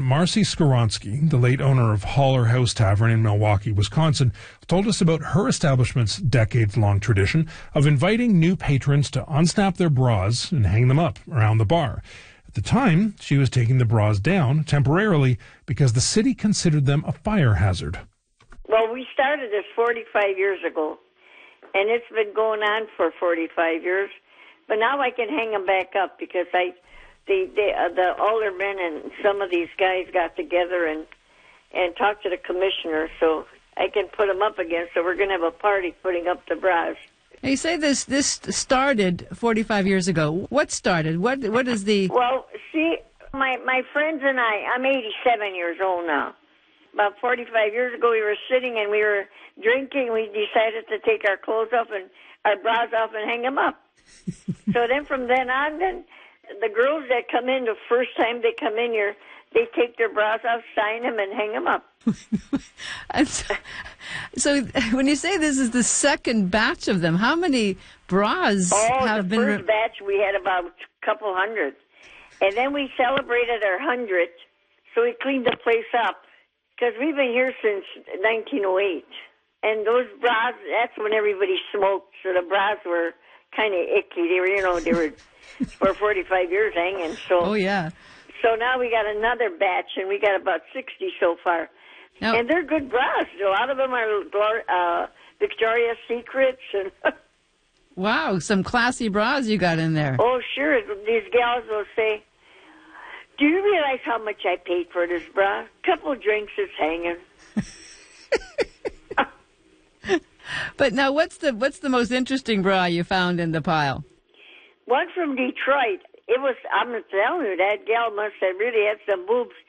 Marcy Skoronsky, the late owner of Holler House Tavern in Milwaukee, Wisconsin, told us about her establishment's decades-long tradition of inviting new patrons to unsnap their bras and hang them up around the bar. At the time, she was taking the bras down temporarily because the city considered them a fire hazard. Well, we started this 45 years ago, and it's been going on for 45 years. But now I can hang them back up because the aldermen and some of these guys got together and talked to the commissioner, so I can put them up again. So we're going to have a party putting up the bras. You say this started 45 years ago. What started? What is the... Well, see, my friends and I'm 87 years old now. About 45 years ago, we were sitting and we were drinking. We decided to take our clothes off and our bras off and hang them up. So then from then on, then the girls that come in, the first time they come in here, they take their bras off, sign them, and hang them up. And so when you say this is the second batch of them, how many bras have been... Oh, the first batch we had about a couple hundred. And then we celebrated our 100th, so we cleaned the place up. Because we've been here since 1908. And those bras, that's when everybody smoked, so the bras were kind of icky. They were for 45 years hanging. So, oh, yeah. So now we got another batch, and we got about 60 so far. Now, and they're good bras. A lot of them are Victoria's Secrets. And wow, some classy bras you got in there. Oh, sure. These gals will say, do you realize how much I paid for this bra? Couple drinks, it's hanging. But now, what's the most interesting bra you found in the pile? One from Detroit. It was. I'm telling you, that gal must have really had some boobs.